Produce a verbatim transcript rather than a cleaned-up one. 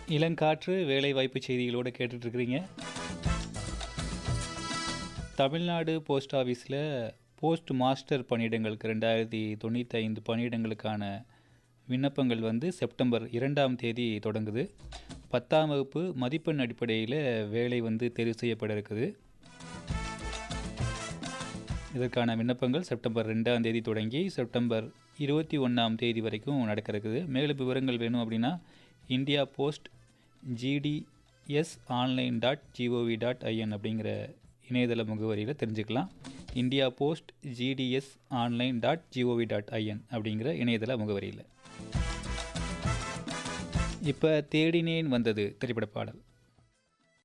இளங்காற்று வேலைவாய்ப்பு செய்திகளோடு கேட்டுட்ருக்கிறீங்க. தமிழ்நாடு போஸ்ட் ஆஃபீஸில் போஸ்ட் மாஸ்டர் பணியிடங்களுக்கு ரெண்டாயிரத்தி தொண்ணூற்றி ஐந்து பணியிடங்களுக்கான விண்ணப்பங்கள் வந்து செப்டம்பர் இரண்டாம் தேதி தொடங்குது. பத்தாம் வகுப்பு மதிப்பெண் அடிப்படையில் வேலை வந்து தெரிவு செய்யப்பட இருக்குது. இதற்கான விண்ணப்பங்கள் செப்டம்பர் ரெண்டாம் தேதி தொடங்கி செப்டம்பர் இருபத்தி ஒன்றாம் தேதி வரைக்கும் நடக்க இருக்குது. மேலும் விவரங்கள் வேணும் அப்படின்னா India post GDS online dot gov dot IN அப்படிங்கிற இணையதள முகவரியில் தெரிஞ்சுக்கலாம். India post GDS online dot gov dot IN அப்படிங்கிற இணையதள முகவரியில். இப்போ தேடினேன் வந்தது திரைப்பட பாடல்.